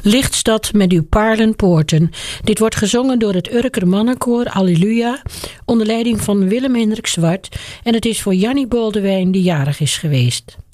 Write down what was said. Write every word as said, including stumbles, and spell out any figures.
Lichtstad met uw paarlenpoorten. Dit wordt gezongen door het Urker Mannenkoor Alleluia onder leiding van Willem Hendrik Zwart en het is voor Jannie Boldewijn die jarig is geweest.